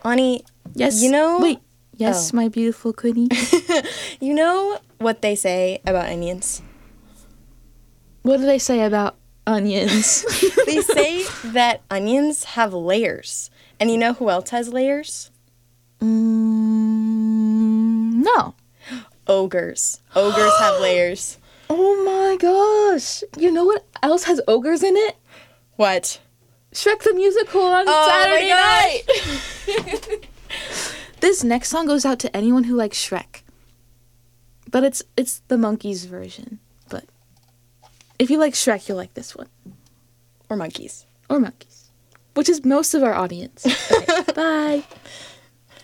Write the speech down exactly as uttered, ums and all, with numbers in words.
Ani, Yes. you know... Wait. Yes, Oh. my beautiful queenie. You know what they say about onions? What do they say about onions? They say that onions have layers. And you know who else has layers? Mm, no. Ogres. Ogres have layers. Oh my gosh. You know what else has ogres in it? What? Shrek the Musical on Oh Saturday my night. This next song goes out to anyone who likes Shrek. But it's it's the monkeys version. But if you like Shrek, you'll like this one. Or monkeys. Or monkeys. Which is most of our audience. Okay, bye.